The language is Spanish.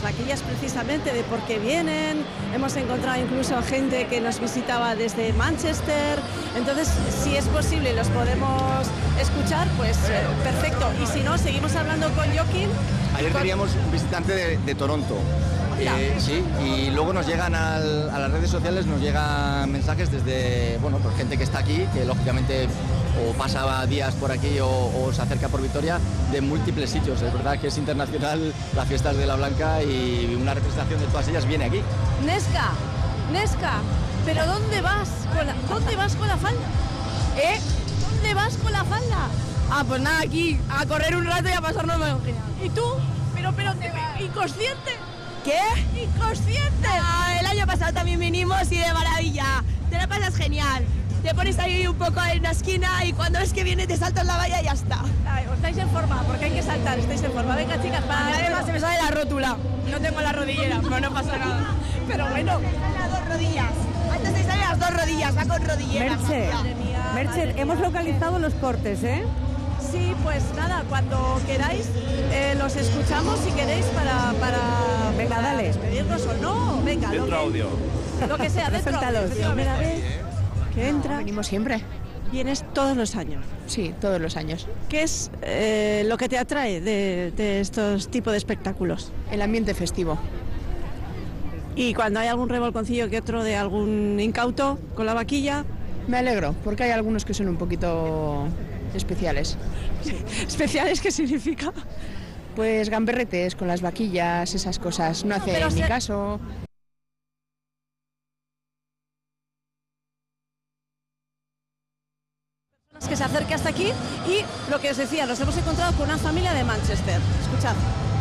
las vaquillas precisamente, de por qué vienen. Hemos encontrado incluso gente que nos visitaba desde Manchester. Entonces, si es posible, los podemos escuchar, pues perfecto. Y si no, seguimos hablando con Joaquín. Ayer teníamos un visitante de Toronto. Sí, y luego nos llegan a las redes sociales, nos llegan mensajes desde, bueno, por gente que está aquí, que lógicamente o pasa días por aquí o se acerca por Vitoria, de múltiples sitios. Es verdad que es internacional las fiestas de la Blanca y una representación de todas ellas viene aquí. Nesca, ¿pero dónde vas con la falda? ¿Dónde vas con la falda? Ah, pues nada, aquí, a correr un rato y a pasarnos genial. ¿Y tú? Pero, ¿inconsciente? ¿Qué? ¡Inconsciente! Ah, el año pasado también vinimos y de maravilla. Te la pasas genial. Te pones ahí un poco en la esquina y cuando ves que viene te saltas la valla y ya está. Ay, estáis en forma, porque hay que saltar, estáis en forma. Venga, chicas, para... Y además se me sale la rótula. No tengo la rodillera, pero no pasa nada. Pero bueno... Las dos rodillas. Antes se salen las dos rodillas, va con rodilleras. Merche, hemos localizado los cortes, ¿eh? Sí, pues nada, cuando queráis los escuchamos si queréis para venga, dale. Despedirnos o no. Venga, dentro audio. Lo que sea, dentro audio. Primera vez que entra. Venimos siempre. Vienes todos los años. Sí, todos los años. ¿Qué es lo que te atrae de estos tipos de espectáculos? El ambiente festivo. Y cuando hay algún revolconcillo que otro de algún incauto con la vaquilla. Me alegro, porque hay algunos que son un poquito especiales. Sí. ¿Especiales qué significa? Pues gamberretes con las vaquillas, esas cosas. No hace ni caso. Que se acerque hasta aquí y lo que os decía, nos hemos encontrado con una familia de Manchester. Escuchad.